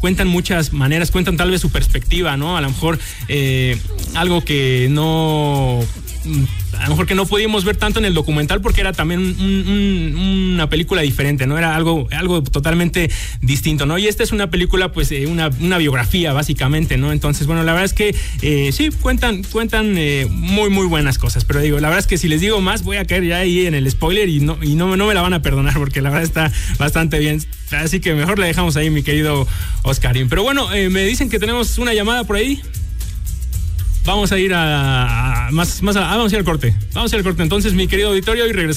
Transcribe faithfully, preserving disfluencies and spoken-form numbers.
cuentan muchas maneras, cuentan tal vez su perspectiva, ¿no? A lo mejor eh, algo que no... a lo mejor que no pudimos ver tanto en el documental porque era también un, un, una película diferente, ¿no? Era algo, algo totalmente distinto, ¿no? Y esta es una película, pues, eh, una, una biografía, básicamente, ¿no? Entonces, bueno, la verdad es que eh, sí, cuentan, cuentan eh, muy, muy buenas cosas, pero digo, la verdad es que si les digo más, voy a caer ya ahí en el spoiler y no, y no, no me la van a perdonar porque la verdad está bastante bien. Así que mejor le dejamos ahí, mi querido Oscarín. Pero bueno, eh, me dicen que tenemos una llamada por ahí. Vamos a ir a, a más, más a, ah, vamos a ir al corte. Vamos a ir al corte entonces, mi querido auditorio, y regresamos.